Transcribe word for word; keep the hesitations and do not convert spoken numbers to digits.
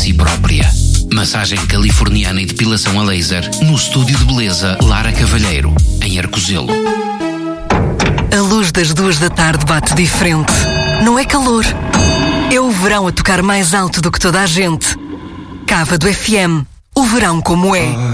si própria. Massagem californiana e depilação a laser no estúdio de beleza Lara Cavalheiro, em Arcozelo. A luz das duas da tarde bate diferente. Não é calor. É o verão a tocar mais alto do que toda a gente. Cava do F M. O verão como é.